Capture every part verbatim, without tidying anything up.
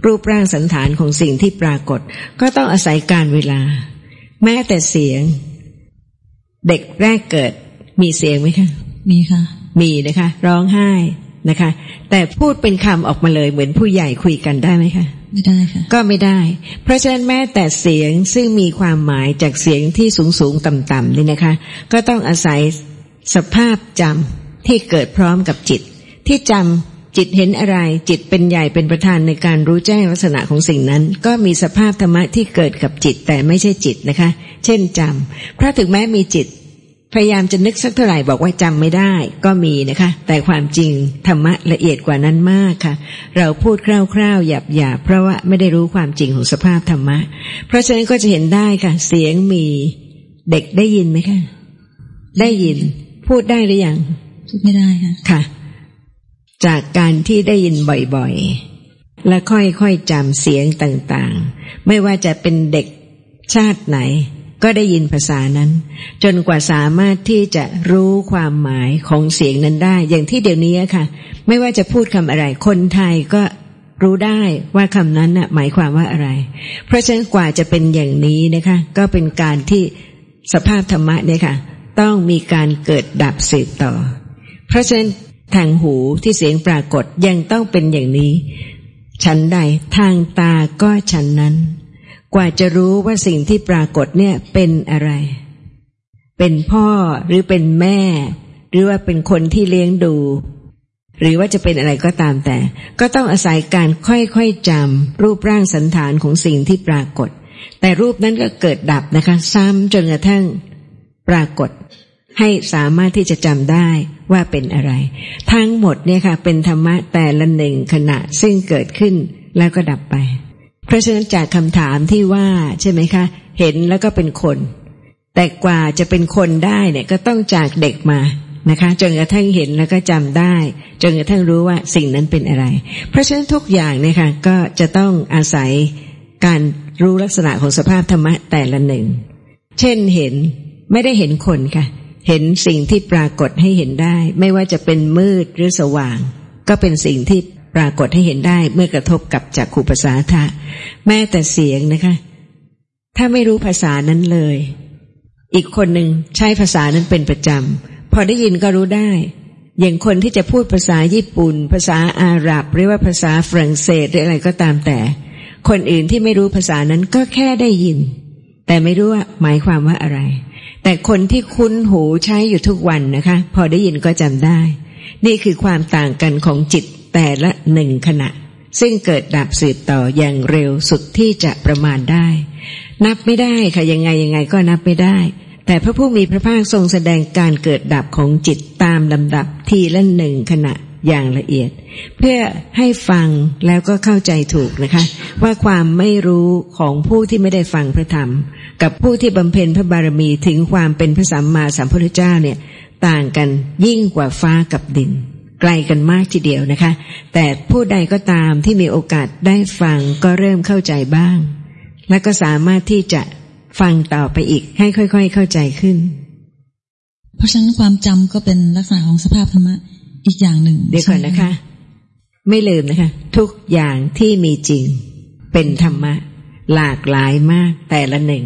รูปร่างสันฐานของสิ่งที่ปรากฏก็ต้องอาศัยการเวลาแม้แต่เสียงเด็กแรกเกิดมีเสียงไหมคะมีค่ะมีนะคะร้องไห้นะคะแต่พูดเป็นคำออกมาเลยเหมือนผู้ใหญ่คุยกันได้ไหมคะไม่ได้ค่ะก็ไม่ได้เพราะฉะนั้นแม้แต่เสียงซึ่งมีความหมายจากเสียงที่สูงสูงต่ำต่ำนี่นะคะก็ต้องอาศัยสภาพจำที่เกิดพร้อมกับจิตที่จำจิตเห็นอะไรจิตเป็นใหญ่เป็นประธานในการรู้แจ้งลักษณะของสิ่งนั้นก็มีสภาพธรรมะที่เกิดกับจิตแต่ไม่ใช่จิตนะคะเช่นจำเพราะถึงแม้มีจิตพยายามจะนึกสักเท่าไหร่บอกว่าจำไม่ได้ก็มีนะคะแต่ความจริงธรรมะละเอียดกว่านั้นมากค่ะเราพูดคร่าวๆหยาบๆเพราะว่าไม่ได้รู้ความจริงของสภาพธรรมะเพราะฉะนั้นก็จะเห็นได้ค่ะเสียงมีเด็กได้ยินไหมคะได้ยินพูดได้หรือยังพูดไม่ได้ค่ะค่ะจากการที่ได้ยินบ่อยๆและค่อยๆจำเสียงต่างๆไม่ว่าจะเป็นเด็กชาติไหนก็ได้ยินภาษานั้นจนกว่าสามารถที่จะรู้ความหมายของเสียงนั้นได้อย่างที่เดี๋ยวนี้ค่ะไม่ว่าจะพูดคำอะไรคนไทยก็รู้ได้ว่าคำนั้นน่ะหมายความว่าอะไรเพราะฉะนั้นกว่าจะเป็นอย่างนี้นะคะก็เป็นการที่สภาพธรรมะเนี่ยค่ะต้องมีการเกิดดับสืบต่อเพราะฉะนั้นทางหูที่เสียงปรากฏยังต้องเป็นอย่างนี้ฉันใดทางตาก็ฉันนั้นกว่าจะรู้ว่าสิ่งที่ปรากฏเนี่ยเป็นอะไรเป็นพ่อหรือเป็นแม่หรือว่าเป็นคนที่เลี้ยงดูหรือว่าจะเป็นอะไรก็ตามแต่ก็ต้องอาศัยการค่อยๆจำรูปร่างสันฐานของสิ่งที่ปรากฏแต่รูปนั้นก็เกิดดับนะคะซ้ำจนกระทั่งปรากฏให้สามารถที่จะจำได้ว่าเป็นอะไรทั้งหมดเนี่ยค่ะเป็นธรรมะแต่ละหนึ่งขณะซึ่งเกิดขึ้นแล้วก็ดับไปเพราะฉะนั้นจากคำถามที่ว่าใช่ไหมคะเห็นแล้วก็เป็นคนแต่กว่าจะเป็นคนได้เนี่ยก็ต้องจากเด็กมานะคะจนกระทั่งเห็นแล้วก็จำได้จนกระทั่งรู้ว่าสิ่งนั้นเป็นอะไรเพราะฉะนั้นทุกอย่างเนี่ยค่ะก็จะต้องอาศัยการรู้ลักษณะของสภาพธรรมะแต่ละหนึ่งเช่นเห็นไม่ได้เห็นคนค่ะเห็นสิ่งที่ปรากฏให้เห็นได้ไม่ว่าจะเป็นมืดหรือสว่างก็เป็นสิ่งที่ปรากฏให้เห็นได้เมื่อกระทบกับจักขุปัสสาทะแม้แต่เสียงนะคะถ้าไม่รู้ภาษานั้นเลยอีกคนหนึ่งใช้ภาษานั้นเป็นประจำพอได้ยินก็รู้ได้อย่างคนที่จะพูดภาษาญี่ปุ่นภาษาอาหรับหรือว่าภาษาฝรั่งเศสหรืออะไรก็ตามแต่คนอื่นที่ไม่รู้ภาษานั้นก็แค่ได้ยินแต่ไม่รู้ว่าหมายความว่าอะไรแต่คนที่คุ้นหูใช้อยู่ทุกวันนะคะพอได้ยินก็จำได้นี่คือความต่างกันของจิตแต่ละหนึ่งขณะซึ่งเกิดดับสืบต่ออย่างเร็วสุดที่จะประมาณได้นับไม่ได้ค่ะยังไงยังไงก็นับไม่ได้แต่พระผู้มีพระภาคทรงแสดงการเกิดดับของจิตตามลำดับทีละหนึ่งขณะอย่างละเอียดเพื่อให้ฟังแล้วก็เข้าใจถูกนะคะว่าความไม่รู้ของผู้ที่ไม่ได้ฟังพระธรรมกับผู้ที่บำเพ็ญพระบารมีถึงความเป็นพระสัมมาสัมพุทธเจ้าเนี่ยต่างกันยิ่งกว่าฟ้ากับดินไกลกันมากทีเดียวนะคะแต่ผู้ใดก็ตามที่มีโอกาสได้ฟังก็เริ่มเข้าใจบ้างและก็สามารถที่จะฟังต่อไปอีกให้ค่อยๆเข้าใจขึ้นเพราะฉะนั้นความจำก็เป็นลักษณะของสภาพธรรมะอีกอย่างหนึ่งเดี๋ยวก่อนนะคะไม่ลืมนะคะทุกอย่างที่มีจริงเป็นธรรมะหลากหลายมากแต่ละหนึ่ง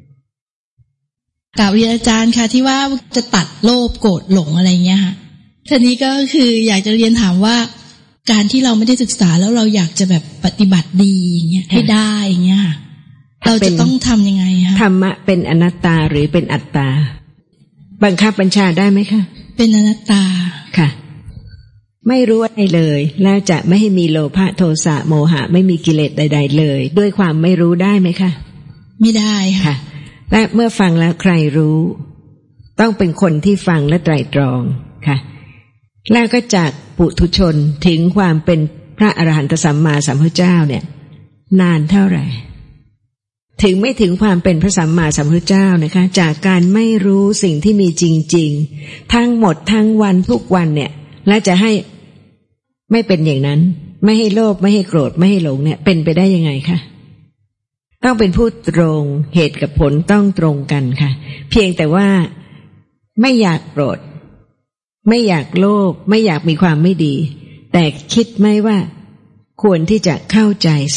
กราบเรียนอาจารย์ค่ะที่ว่าจะตัดโลภโกรธหลงอะไรเงี้ยค่ะทีนี้ก็คืออยากจะเรียนถามว่าการที่เราไม่ได้ศึกษาแล้วเราอยากจะแบบปฏิบัติดีอย่างเงี้ยให้ได้อย่างเงี้ยค่ะเราจะต้องทำยังไงคะธรรมะเป็นอนัตตาหรือเป็นอัตตาบังคับบัญชาได้ไหมคะเป็นอนัตตาค่ะไม่รู้อะไรเลยแล้วจะไม่ให้มีโลภะโทสะโมหะไม่มีกิเลสใดๆเลยด้วยความไม่รู้ได้ไหมคะไม่ได้ค่ะและเมื่อฟังแล้วใครรู้ต้องเป็นคนที่ฟังและไตร่ตรองค่ะแล้วก็จากปุถุชนถึงความเป็นพระอรหันตสัมมาสัมพุทธเจ้าเนี่ยนานเท่าไหร่ถึงไม่ถึงความเป็นพระสัมมาสัมพุทธเจ้านะคะจากการไม่รู้สิ่งที่มีจริงๆทั้งหมดทั้งวันทุกวันเนี่ยและจะให้ไม่เป็นอย่างนั้นไม่ให้โลภไม่ให้โกรธไม่ให้หลงเนี่ยเป็นไปได้ยังไงคะต้องเป็นผู้ตรงเหตุกับผลต้องตรงกันค่ะเพียงแต่ว่าไม่อยากโกรธไม่อยากโลภไม่อยากมีความไม่ดีแต่คิดไหมว่าควรที่จะเข้าใจ